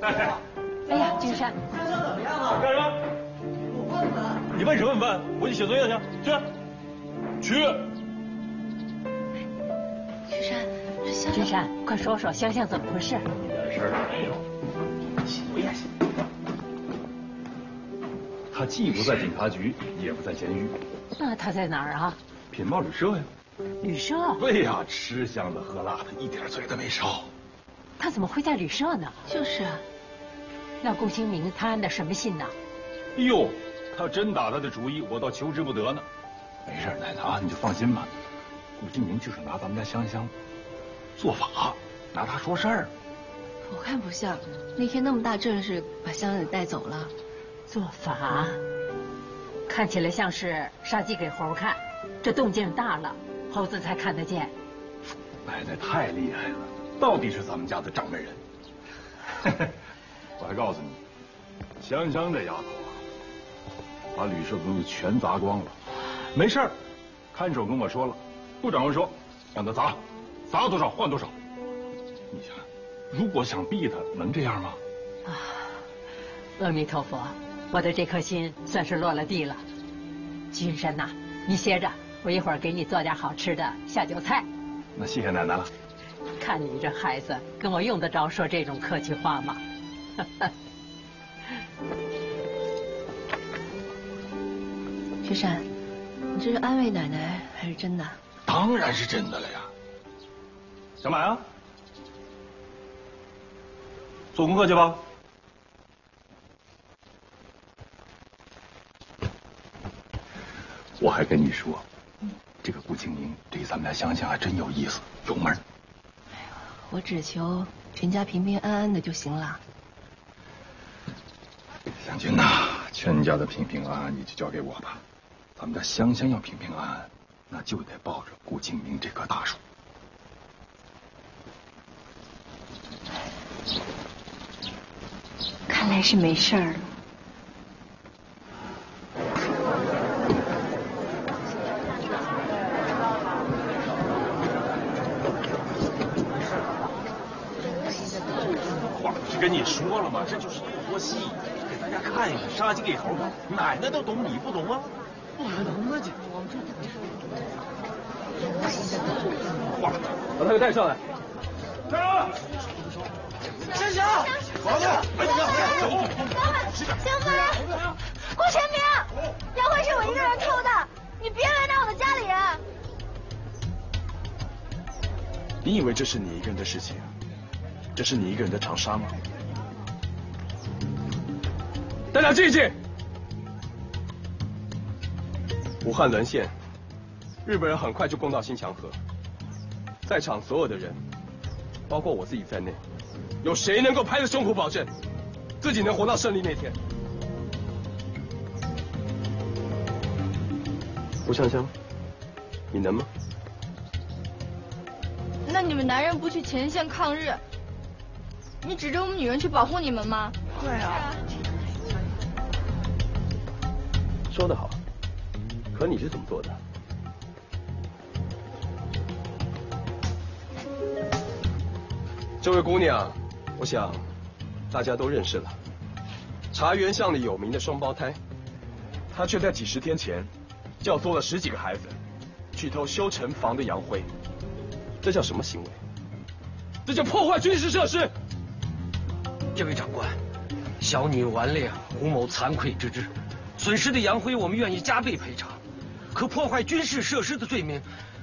哎呀，君山， 工作怎么样啊？ 干什么？ 我问了。 你问什么？你问，回去写作业去。去。 君山，这香君山，快说说香香怎么回事？ 一点事儿都没有，写作业去。他既不在警察局，也不在监狱。 那他在哪儿啊？ 品报旅社呀。 旅社？ 对呀，吃香的喝辣的，一点罪都没少。 他怎么会在旅社呢？就是啊。那顾清明他安的什么信呢？ 哎呦，他真打他的主意，我倒求之不得呢。没事，奶奶啊，你就放心吧。顾清明就是拿咱们家香香做法，拿他说事儿。 我看不像，那天那么大阵势，把香香给带走了。 做法，看起来像是杀鸡给猴看，这动静大了，猴子才看得见。 奶奶太厉害了，到底是咱们家的掌门人。我还告诉你，香香这丫头啊，把旅社的东西全砸光了。没事儿，看守跟我说了，顾长官说让他砸多少换多少。你想，如果想逼他，能这样吗？ 啊，阿弥陀佛，我的这颗心算是落了地了。君山呐，你歇着，我一会儿给你做点好吃的下酒菜。 那谢谢奶奶了。 看你这孩子，跟我用得着说这种客气话吗？ 君山，你这是安慰奶奶还是真的？ 当然是真的了呀。想买啊？做功课去吧。我还跟你说，这个顾清明对咱们家香香还真有意思，有门。 哎呦，我只求全家平平安安的就行了。 湘君呐，全家的平平安安你就交给我吧。咱们家香香要平平安安，那就得抱着顾清明这棵大树。 看来是没事儿了。 我不是跟你说了吗？这就是做戏，给大家看一看，杀鸡给猴看。奶奶都懂，你不懂啊？不可能啊！这哇，把他给带上来。站住！ 香香，王子，哎呀， 香芬，顾全明，杨辉是我一个人偷的，你别为难我的家里人。 你以为这是你一个人的事情？这是你一个人的长沙吗？大家静一静。武汉沦陷，日本人很快就攻到新墙河。在场所有的人，包括我自己在内，有谁能够拍着胸脯保证自己能活到胜利那天？吴香香，你能吗？ 那你们男人不去前线抗日，你指着我们女人去保护你们吗？ 对啊。 说得好，可你是怎么做的？这位姑娘，我想大家都认识了。茶园巷里有名的双胞胎，她却在几十天前教唆了10几个孩子去偷修城防的洋灰，这叫什么行为？这叫破坏军事设施！ 这位长官，小女顽劣，胡谋惭愧之至，损失的洋灰我们愿意加倍赔偿，可破坏军事设施的罪名，